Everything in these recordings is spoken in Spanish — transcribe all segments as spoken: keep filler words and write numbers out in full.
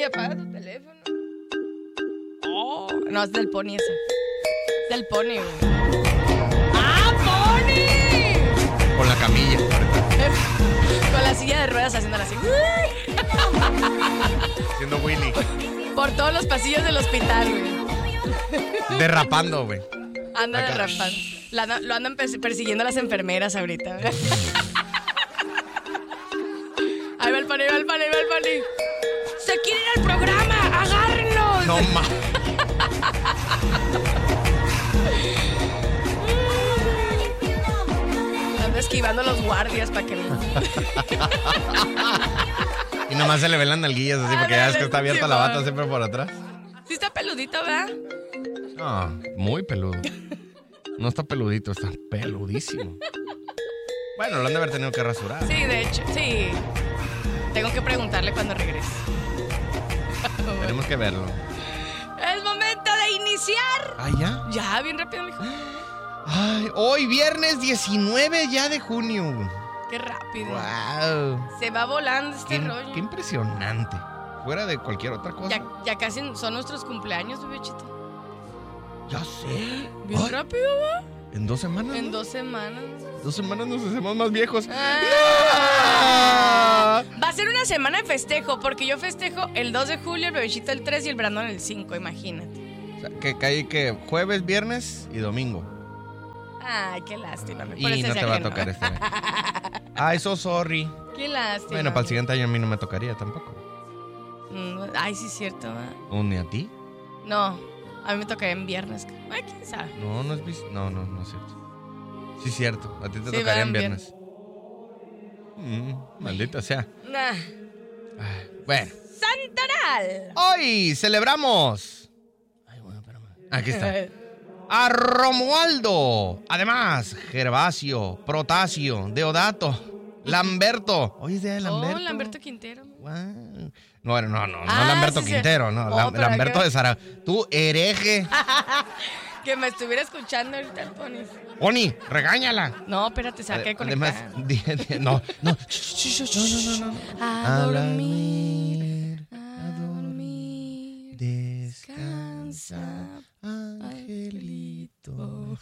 apaga tu teléfono. Oh, no, es del Pony ese. Es del Pony, güey. ¡Ah, Pony! Con la camilla. Con la silla de ruedas haciéndola así. Siendo Willy. Por todos los pasillos del hospital, güey. Derrapando, güey. Anda Acá. derrapando. La, lo andan persiguiendo las enfermeras ahorita. Ahí va el Pony, ahí va el Pony, ahí va el Pony. ¡Se quiere ir al programa! ¡Agárrenlos! No más. Anda esquivando a los guardias para que no. Y nomás se le ven las nalguillas así, porque ya es que está abierta la bata siempre por atrás. Sí está peludito, ¿verdad? No, muy peludo. No está peludito, está peludísimo. Bueno, lo han de haber tenido que rasurar. Sí, de hecho, sí. Tengo que preguntarle cuando regrese. Tenemos que verlo. Es momento de iniciar. ¿Ah, ya? Ya, bien rápido, mijo. Ay, hoy viernes diecinueve ya de junio. Qué rápido. Wow. Se va volando este Qué, rollo. qué impresionante. Fuera de cualquier otra cosa. Ya, ya casi son nuestros cumpleaños, bebechito. Ya sé. Bien Ay, rápido, ¿va? ¿En dos semanas? En ¿no? dos semanas. Dos semanas nos hacemos más viejos. Ah. ¡No! Va a ser una semana de festejo, porque yo festejo el dos de julio, el bebechito el tres y el Brandon el cinco, imagínate. O sea, que cae que jueves, viernes y domingo. Ay, qué lástima. Me Y parece no te ser va a que no. tocar este año. Ay, so sorry. Qué lástima. Bueno, para el siguiente año a mí no me tocaría tampoco. Mm, Ay, sí es cierto, ¿va? ¿O ni a ti? No, a mí me tocaría en viernes. Ay, quién sabe. No, no es vis- No, no, no es cierto. Sí es cierto. A ti te Sí, tocaría va, en en viernes. Mm, maldita sea. Nah. Ay, bueno. ¡Santoral! Hoy celebramos. Ay, bueno, espérame. Aquí está. A Romualdo. Además, Gervasio, Protasio, Deodato, Lamberto. Hoy es día de Lamberto. Oh, Lamberto Quintero. Wow. No, no, no, no, Ah, no Lamberto sí, sí. Quintero, no, Oh, Lam- pero Lamberto acá- de Zara. Tú, hereje. Que me estuviera escuchando ahorita el Pony. Oni, regáñala. No, espérate, se va a quedar Además, conectada. di- di- no, no. No, no, no, no. A dormir, a dormir. Descansa, angelito.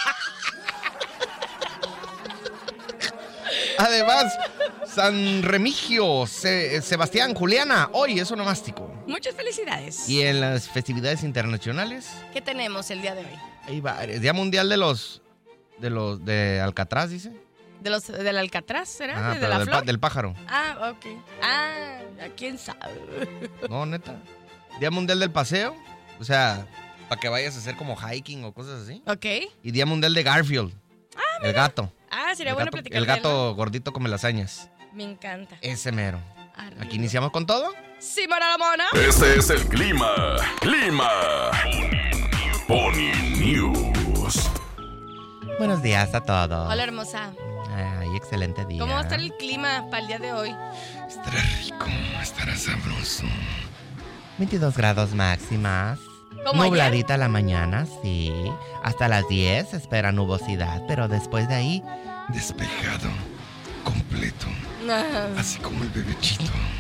Además, San Remigio, Se- Sebastián, Juliana, hoy es onomástico. Muchas felicidades. Y en las festividades internacionales, ¿Qué tenemos el día de hoy? hay varios. Día Mundial de los, de los, de Alcatraz, dice. ¿De los, ¿Del Alcatraz, será? Ajá, ¿De pero la del, flor? pa- del pájaro. Ah, ok. Ah, ¿quién sabe? No, neta. Día Mundial del Paseo, o sea, para que vayas a hacer como hiking o cosas así. Ok. Y Día Mundial de Garfield, el gato. Ah, sería el bueno gato, platicar el de él, gato gordito come lasañas. ¿no? Me encanta. Ese mero. Arriba. Aquí iniciamos con todo. Sí, mora la mona. Este es el clima. Clima. Pony News. Buenos días a todos. Hola, hermosa. Ay, excelente día. ¿Cómo va a estar el clima para el día de hoy? Estará rico, estará sabroso. veintidós grados máximas. ¿Como ayer? Nubladita la mañana, sí. Hasta las diez se espera nubosidad, pero después de ahí, despejado, completo. Ah. Así como el bebechito.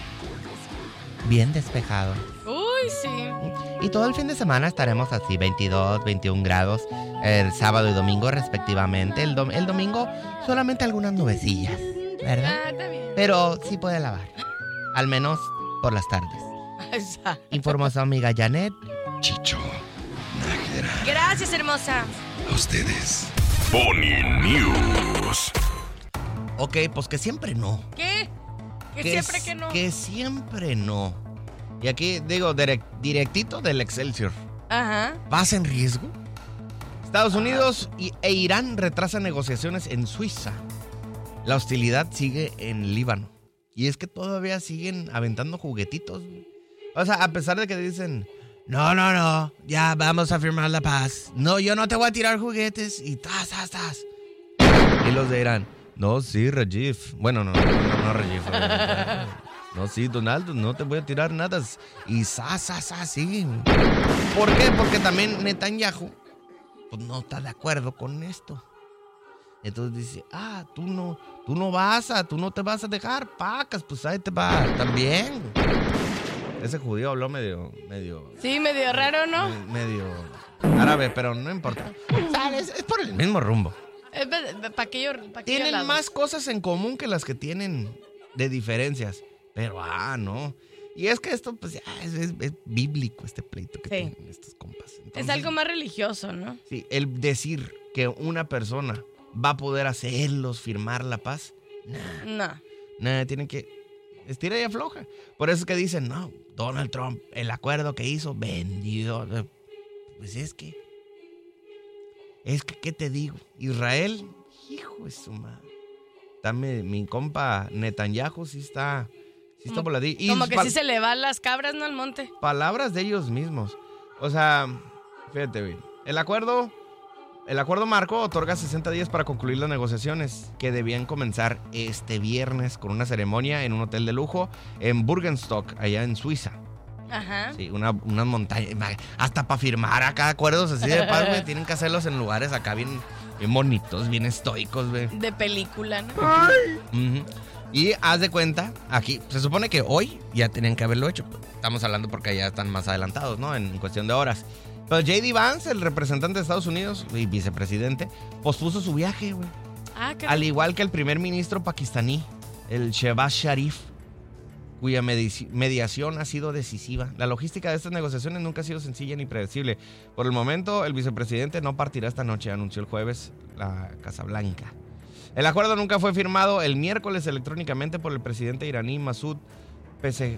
Bien despejado. Uy, sí. Y todo el fin de semana estaremos así, veintidós, veintiún grados, el sábado y domingo respectivamente. El, dom- el domingo solamente algunas nubecillas, ¿verdad? Ah, está bien. Pero sí puede lavar, al menos por las tardes. Exacto. Informó su amiga Janet. Chicho, Nájera, Gracias, hermosa. a ustedes. Pony News. Ok, pues que siempre no. ¿Qué? Que siempre que no. Que siempre no. Y aquí digo direct- directito del Excelsior. Ajá. ¿Paz en riesgo? Estados Unidos y, e Irán retrasan negociaciones en Suiza. La hostilidad sigue en Líbano. Y es que todavía siguen aventando juguetitos. O sea, a pesar de que dicen, no, no, no, ya vamos a firmar la paz. No, yo no te voy a tirar juguetes. Y tas, tas, tas. Y los de Irán, no, sí, Rajiv. Bueno, no, no, no, no Rajiv. No, sí, Donaldo, no te voy a tirar nada. Y sa, sa, sa, sí. ¿Por qué? Porque también Netanyahu pues, no está de acuerdo con esto. Entonces dice, ah, tú no, tú no vas a, tú no te vas a dejar, pacas, pues ahí te va, también. ese judío habló medio, medio... Sí, medio raro, ¿no? me- medio árabe, pero no importa. ¿Sabes? Es por el mismo rumbo. ¿Para qué yo, pa' qué yo Tienen lado? más cosas en común que las que tienen de diferencias. Pero, ah, no. Y es que esto, pues, ya es, es- es bíblico este pleito que Sí. tienen estos compas. Es Entonces, algo más religioso, ¿no? Sí, el decir que una persona va a poder hacerlos firmar la paz, No. nada, tienen que estira y afloja. Por eso es que dicen, no, Donald Trump, el acuerdo que hizo, vendió. Pues es que, es que, ¿qué te digo? Israel, hijo de su madre. Dame, mi compa Netanyahu sí está, sí está Como- voladillo. Y Como que pal- sí se le van las cabras, ¿no? Al monte. palabras de ellos mismos. O sea, fíjate bien. El acuerdo, el acuerdo marco otorga sesenta días para concluir las negociaciones que debían comenzar este viernes con una ceremonia en un hotel de lujo en Burgenstock, allá en Suiza. Ajá. Sí, una, una montaña. Hasta para firmar acá acuerdos así de paz, güey, tienen que hacerlos en lugares acá bien, bien bonitos, bien estoicos, güey. De película, ¿no? Ujú. Y haz de cuenta, aquí se supone que hoy ya tenían que haberlo hecho. Estamos hablando porque ya están más adelantados, ¿no? En cuestión de horas. Pero J D Vance, el representante de Estados Unidos y vicepresidente, pospuso su viaje, güey. Ah, qué Al igual que el primer ministro pakistaní, el Shehbaz Sharif, cuya medici- mediación ha sido decisiva. La logística de estas negociaciones nunca ha sido sencilla ni predecible. Por el momento, el vicepresidente no partirá esta noche, anunció el jueves la Casa Blanca. El acuerdo nunca fue firmado el miércoles electrónicamente por el presidente iraní Masoud Peze-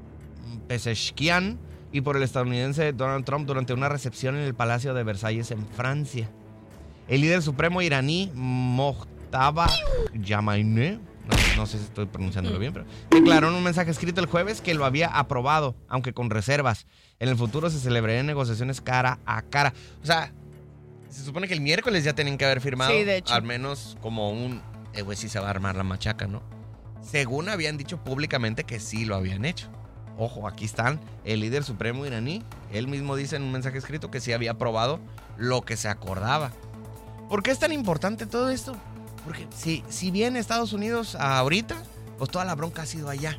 Pezeshkian y por el estadounidense Donald Trump durante una recepción en el Palacio de Versalles en Francia. El líder supremo iraní Mojtaba Yamaineh, no, no sé si estoy pronunciándolo bien, pero declaró en un mensaje escrito el jueves que lo había aprobado, aunque con reservas. En el futuro se celebrarían negociaciones cara a cara. O sea, se supone que el miércoles ya tienen que haber firmado. Sí, de hecho. Al menos como un... Eh, güey, sí se va a armar la machaca, ¿no? Según habían dicho públicamente que sí lo habían hecho. Ojo, aquí están el líder supremo iraní. Él mismo dice en un mensaje escrito que sí había aprobado lo que se acordaba. ¿Por qué es tan importante todo esto? Porque si, si bien Estados Unidos ahorita, pues toda la bronca ha sido allá.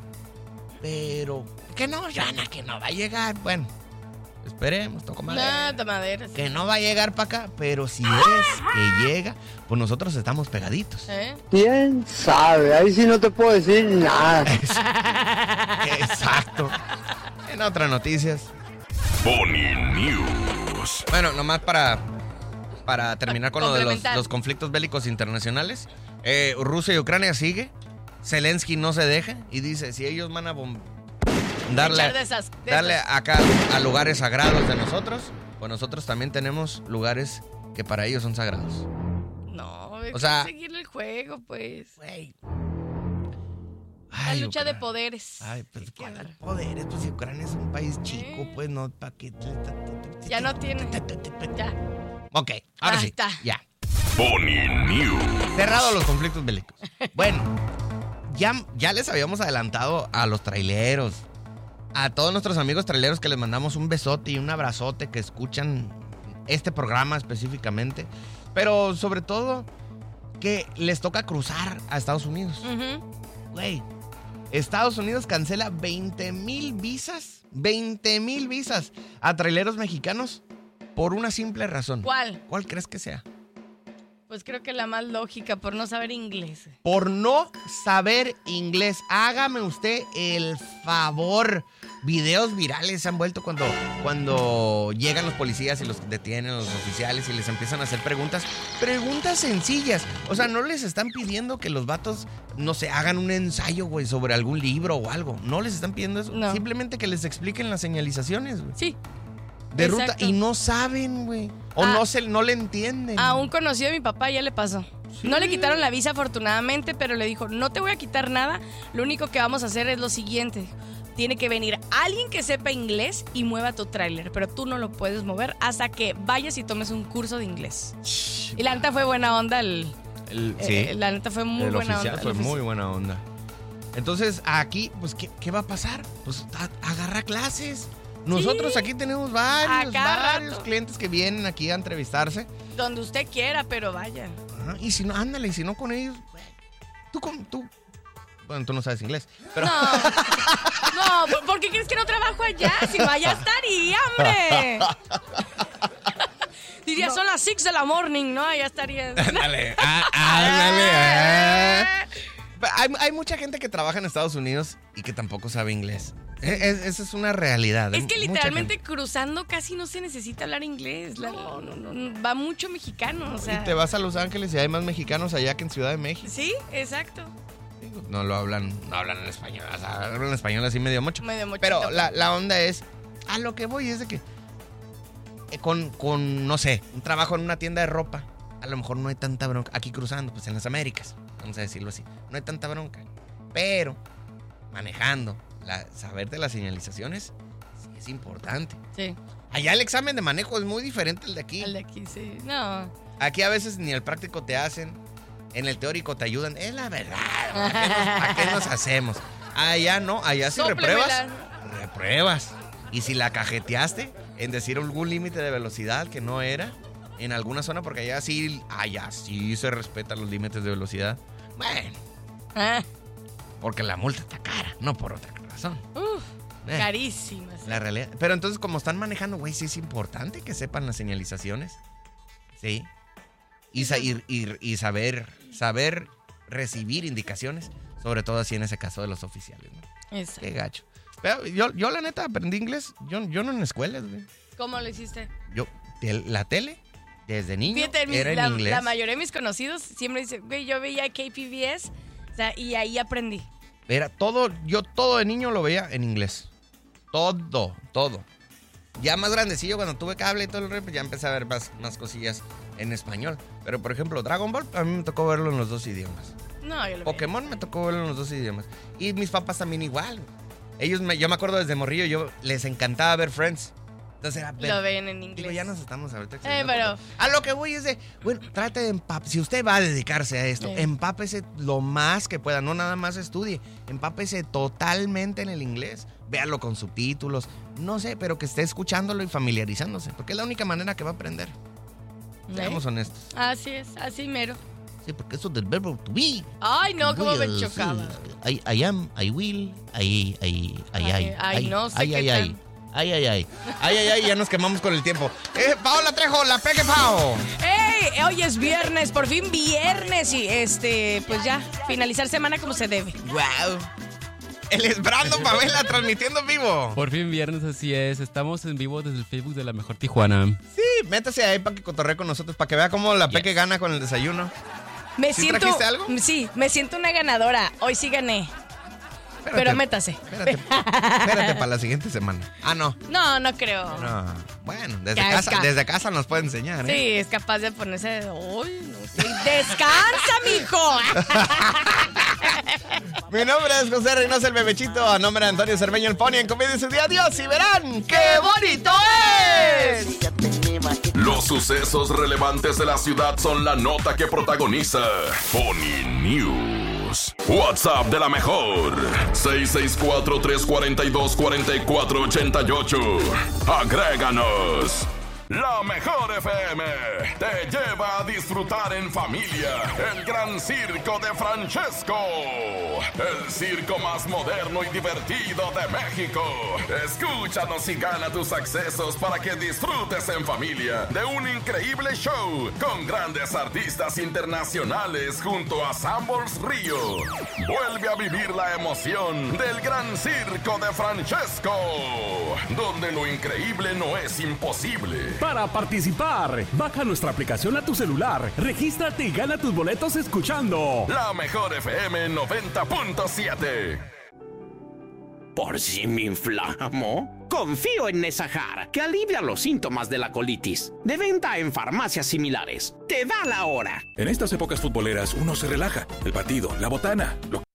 Pero que no, Yana, que no va a llegar. Bueno, esperemos, toco madera. No, de madera. Sí. Que no va a llegar para acá, pero si es que llega, pues nosotros estamos pegaditos. ¿Eh? ¿Quién sabe? Ahí sí no te puedo decir nada. Exacto. En otras noticias. Pony News. Bueno, nomás para, para terminar con lo de los, Complementar. los conflictos bélicos internacionales. Eh, Rusia y Ucrania sigue. Zelensky no se deja y dice, si ellos van a bom- darle, Echar de esas- de darle esas. acá a lugares sagrados de nosotros, pues nosotros también tenemos lugares que para ellos son sagrados. No, hay O que sea- seguir el juego, pues. Güey. La Ay, lucha de Ucrania. poderes. Ay, pues Hay que ¿cuál dar. poderes? Pues si Ucrania es un país chico, Eh. pues no, ¿para qué? Ya no tiene. Ya. Ok, ahora Ah, sí, está. ya. Pony News. Cerrado los conflictos bélicos. Bueno, ya, ya les habíamos adelantado a los traileros, a todos nuestros amigos traileros que les mandamos un besote y un abrazote que escuchan este programa específicamente, pero sobre todo que les toca cruzar a Estados Unidos. Ujú. Güey, Estados Unidos cancela veinte mil visas, veinte mil visas a traileros mexicanos por una simple razón. ¿Cuál? ¿Cuál crees que sea? Pues creo que la más lógica, por no saber inglés. Por no saber inglés. Hágame usted el favor. Videos virales se han vuelto cuando, cuando llegan los policías y los detienen, los oficiales, y les empiezan a hacer preguntas. Preguntas sencillas. O sea, no les están pidiendo que los vatos, no sé, hagan un ensayo, güey, sobre algún libro o algo. No les están pidiendo eso. No. Simplemente que les expliquen las señalizaciones, güey. Sí. De Exacto. ruta. Y no saben, güey. O Ah. no, se, no le entienden. A un conocido de mi papá ya le pasó. No le quitaron la visa afortunadamente, pero le dijo, no te voy a quitar nada, lo único que vamos a hacer es lo siguiente. Tiene que venir alguien que sepa inglés y mueva tu tráiler, pero tú no lo puedes mover hasta que vayas y tomes un curso de inglés. Y la neta fue buena onda, el, El- eh, la neta fue muy el buena oficial onda. fue el oficial. muy buena onda. Entonces, aquí, pues, ¿qué, qué va a pasar? Pues, a- agarra clases. Nosotros Sí. aquí tenemos varios, A cada varios rato. clientes que vienen aquí a entrevistarse. Donde usted quiera, pero vaya. Ajá, y si no, ándale, y si no con ellos, güey, tú con, tú, bueno, tú no sabes inglés, pero No, ¿por, ¿por qué crees que no trabajo allá? Si no, allá estaría, hombre. Diría, no. Son las seis de la morning, ¿no? Allá estaría. Ándale, ah, ándale. Ah. Hay, hay mucha gente que trabaja en Estados Unidos y que tampoco sabe inglés. Es, esa es una realidad. Es que literalmente cruzando casi no se necesita hablar inglés. La, no, no, no, va mucho mexicano. O sea. Y te vas a Los Ángeles y hay más mexicanos allá que en Ciudad de México. Sí, exacto. No lo hablan, no hablan en español. O sea, hablan en español así medio mucho. Medio mucho. Pero la, la onda es, a lo que voy es de que con, con, no sé, un trabajo en una tienda de ropa, a lo mejor no hay tanta bronca. Aquí cruzando, pues en las Américas, vamos a decirlo así. No hay tanta bronca. Pero manejando, la, saber de las señalizaciones sí es importante. Sí. Allá el examen de manejo es muy diferente al de aquí. El de aquí, sí. No. Aquí a veces ni el práctico te hacen, en el teórico te ayudan. Es la verdad. ¿Para qué nos, para qué nos hacemos? Allá no, allá si repruebas, repruebas. Y si la cajeteaste en decir algún límite de velocidad que no era, en alguna zona, porque allá sí, allá sí se respetan los límites de velocidad. Bueno. Ah. Porque la multa está cara, no por otra razón. Uf, eh, carísima. Sí. La realidad. Pero entonces, como están manejando, güey, sí es importante que sepan las señalizaciones. Sí. Y, sa- y, y, y saber, saber recibir indicaciones, sobre todo así en ese caso de los oficiales, ¿no? Exacto. Qué gacho. Pero yo, yo la neta aprendí inglés, yo, yo no en escuelas, güey. ¿Cómo lo hiciste? Yo, tel, la tele, desde niño, Fíjate, era la, en inglés. La mayoría de mis conocidos siempre dicen, güey, yo veía K P B S, o sea, y ahí aprendí. Era todo, yo todo de niño lo veía en inglés. Todo, todo. Ya más grandecillo, cuando tuve cable y todo el rep, ya empecé a ver más, más cosillas en español. Pero, por ejemplo, Dragon Ball, a mí me tocó verlo en los dos idiomas. No, yo lo Pokémon veía. Me tocó verlo en los dos idiomas. Y mis papás también igual. Ellos, me, yo me acuerdo desde morrillo, yo les encantaba ver Friends. Entonces era ver, lo ven en inglés. Digo, ya nos estamos ahorita Eh, pero... A lo que voy es de, bueno, trate de empapar. Si usted va a dedicarse a esto, Eh. empápese lo más que pueda. No nada más estudie. Empápese totalmente en el inglés. Véalo con subtítulos. No sé, pero que esté escuchándolo y familiarizándose. Porque es la única manera que va a aprender. ¿Eh? Seamos honestos. Así es, así mero. Sí, porque eso del verbo to be. Ay, no, cómo Voy a me decir, chocaba. I, I am, I will, I, I, I, Ay, I. ay, no sé ay, qué ay, tan- ay. Ay, ay, ay. Ay, ay, ay, ya nos quemamos con el tiempo. Eh, Paola Trejo, la Peque Pao. ¡Ey! Hoy es viernes, por fin viernes. Y este, pues ya, finalizar semana como se debe. Wow. Él es Brando Pavela transmitiendo en vivo. Por fin viernes, así es. Estamos en vivo desde el Facebook de La Mejor Tijuana. Sí, métase ahí para que cotorree con nosotros, para que vea cómo la Peque Yes. gana con el desayuno. Me ¿Sí siento. trajiste algo? Sí, me siento una ganadora. Hoy sí gané. Espérate, Pero métase. Espérate, espérate para la siguiente semana. Ah, no. No, no creo. No. Bueno, desde Ya, casa, es ca- desde casa nos puede enseñar, ¿eh? Sí, es capaz de ponerse. Uy, no sé. ¡Descansa, mijo! Mi nombre es José Reynoso, el bebechito. A nombre de Antonio Cermeño, el Pony en Comedia y su día. Adiós y verán qué bonito es. Los sucesos relevantes de la ciudad son la nota que protagoniza Pony News. WhatsApp de la mejor seis seis cuatro, tres cuatro dos, cuatro cuatro ocho ocho. Agréganos. La Mejor F M te lleva a disfrutar en familia el Gran Circo de Francesco, el circo más moderno y divertido de México. Escúchanos y gana tus accesos para que disfrutes en familia de un increíble show con grandes artistas internacionales junto a Sambors Río. Vuelve a vivir la emoción del Gran Circo de Francesco, donde lo increíble no es imposible. Para participar, baja nuestra aplicación a tu celular, regístrate y gana tus boletos escuchando La Mejor F M noventa punto siete. ¿Por si me inflamo? Confío en Nesajar, que alivia los síntomas de la colitis. De venta en farmacias similares. Te da la hora. En estas épocas futboleras uno se relaja. El partido, la botana, lo